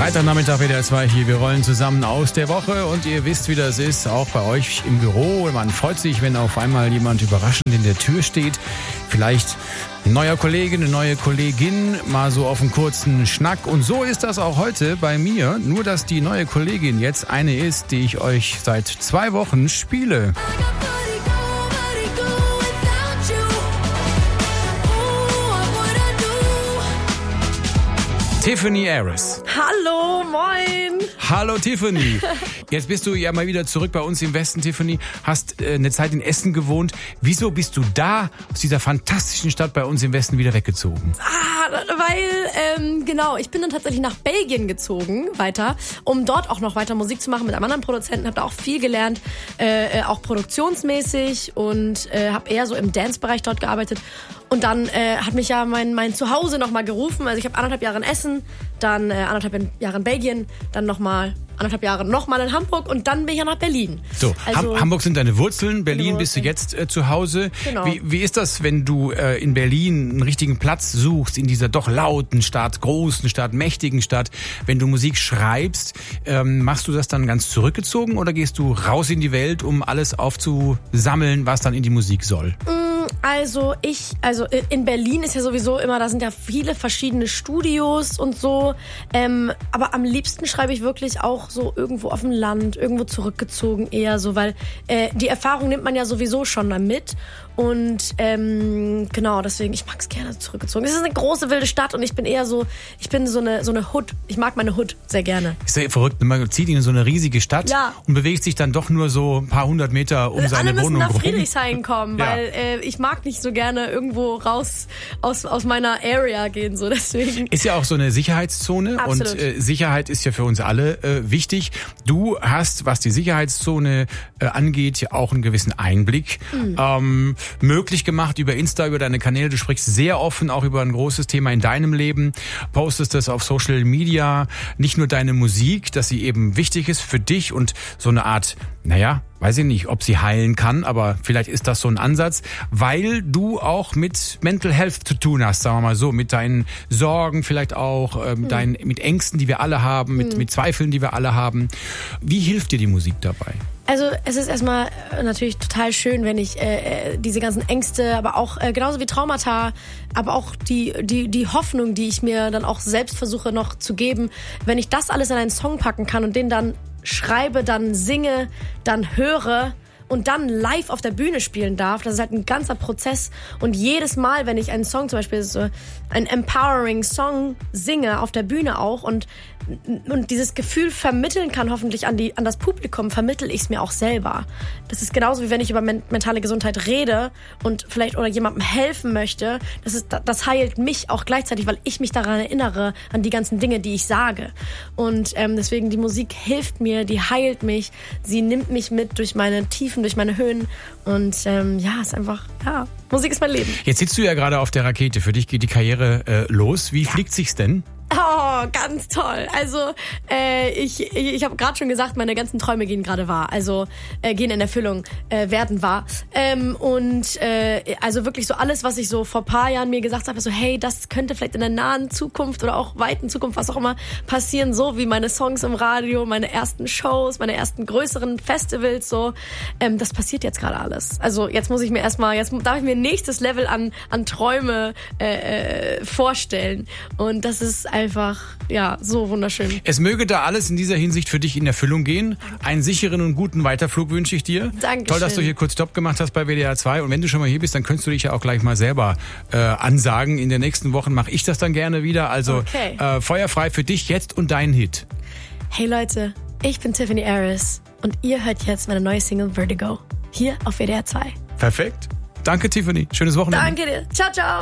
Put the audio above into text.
Freitagnachmittag WDR 2 hier. Wir rollen zusammen aus der Woche und ihr wisst, wie das ist, auch bei euch im Büro. Man freut sich, wenn auf einmal jemand überraschend in der Tür steht. Vielleicht ein neuer Kollege, eine neue Kollegin, mal so auf einen kurzen Schnack. Und so ist das auch heute bei mir. Nur, dass die neue Kollegin jetzt eine ist, die ich euch seit 2 Wochen spiele. Tiffany Aris. Hallo, moin. Hallo Tiffany. Jetzt bist du ja mal wieder zurück bei uns im Westen, Tiffany. Hast eine Zeit in Essen gewohnt. Wieso bist du da aus dieser fantastischen Stadt bei uns im Westen wieder weggezogen? Weil, ich bin dann tatsächlich nach Belgien gezogen, weiter, um dort auch noch weiter Musik zu machen mit einem anderen Produzenten. Hab da auch viel gelernt, auch produktionsmäßig und habe eher so im Dance-Bereich dort gearbeitet. Und dann hat mich ja mein Zuhause nochmal gerufen. Also ich habe 1,5 Jahre in Essen, dann 1,5 Jahre in Belgien, dann nochmal 1,5 Jahre nochmal in Hamburg und dann bin ich ja nach Berlin. So, also, Hamburg sind deine Wurzeln, Berlin bist du jetzt zu Hause. Genau. Wie ist das, wenn du in Berlin einen richtigen Platz suchst, in dieser doch lauten Stadt, großen Stadt, mächtigen Stadt? Wenn du Musik schreibst, machst du das dann ganz zurückgezogen oder gehst du raus in die Welt, um alles aufzusammeln, was dann in die Musik soll? Also in Berlin ist ja sowieso immer, da sind ja viele verschiedene Studios und so, aber am liebsten schreibe ich wirklich auch so irgendwo auf dem Land, irgendwo zurückgezogen eher so, weil die Erfahrung nimmt man ja sowieso schon dann mit und genau, deswegen, ich mag es gerne zurückgezogen. Es ist eine große, wilde Stadt und ich bin eher so, so eine Hood, ich mag meine Hood sehr gerne. Ist ja verrückt, man zieht in so eine riesige Stadt und bewegt sich dann doch nur so ein paar 100 Meter um seine Wohnung rum. Alle müssen nach Friedrichshain kommen, weil ich mag nicht so gerne irgendwo raus aus meiner Area gehen, so deswegen. Ist ja auch so eine Sicherheitszone. Absolut. Und Sicherheit ist ja für uns alle wichtig. Du hast, was die Sicherheitszone angeht, ja auch einen gewissen Einblick möglich gemacht über Insta, über deine Kanäle. Du sprichst sehr offen auch über ein großes Thema in deinem Leben, postest das auf Social Media, nicht nur deine Musik, dass sie eben wichtig ist für dich und so eine Art, weiß ich nicht, ob sie heilen kann, aber vielleicht ist das so ein Ansatz, weil du auch mit Mental Health zu tun hast, sagen wir mal so, mit deinen Sorgen vielleicht auch, mit Ängsten, die wir alle haben, mit Zweifeln, die wir alle haben. Wie hilft dir die Musik dabei? Also es ist erstmal natürlich total schön, wenn ich diese ganzen Ängste, aber auch genauso wie Traumata, aber auch die Hoffnung, die ich mir dann auch selbst versuche noch zu geben, wenn ich das alles in einen Song packen kann und den dann schreibe, dann singe, dann höre und dann live auf der Bühne spielen darf, das ist halt ein ganzer Prozess und jedes Mal, wenn ich einen Song, zum Beispiel so einen empowering Song singe, auf der Bühne auch und dieses Gefühl vermitteln kann, hoffentlich an das Publikum, vermittle ich es mir auch selber. Das ist genauso wie wenn ich über mentale Gesundheit rede und vielleicht oder jemandem helfen möchte. Das heilt mich auch gleichzeitig, weil ich mich daran erinnere, an die ganzen Dinge, die ich sage. Und deswegen, die Musik hilft mir, die heilt mich, sie nimmt mich mit durch meine Tiefen, durch meine Höhen. Und ist einfach, Musik ist mein Leben. Jetzt sitzt du ja gerade auf der Rakete. Für dich geht die Karriere los. Wie fliegt sich's denn? Oh, ganz toll. Also ich habe gerade schon gesagt, meine ganzen Träume gehen gerade wahr. Also gehen in Erfüllung, werden wahr. Also wirklich so alles, was ich so vor ein paar Jahren mir gesagt habe, so hey, das könnte vielleicht in der nahen Zukunft oder auch weiten Zukunft, was auch immer, passieren, so wie meine Songs im Radio, meine ersten Shows, meine ersten größeren Festivals, so. Das passiert jetzt gerade alles. Also jetzt muss ich mir jetzt darf ich mir nächstes Level an Träume vorstellen. Und das ist einfach, so wunderschön. Es möge da alles in dieser Hinsicht für dich in Erfüllung gehen. Einen sicheren und guten Weiterflug wünsche ich dir. Dankeschön. Toll, dass du hier kurz Stopp gemacht hast bei WDR 2. Und wenn du schon mal hier bist, dann könntest du dich ja auch gleich mal selber ansagen. In den nächsten Wochen mache ich das dann gerne wieder. Also feuerfrei für dich jetzt und deinen Hit. Hey Leute, ich bin Tiffany Aris und ihr hört jetzt meine neue Single Vertigo. Hier auf WDR 2. Perfekt. Danke, Tiffany. Schönes Wochenende. Danke dir. Ciao, ciao.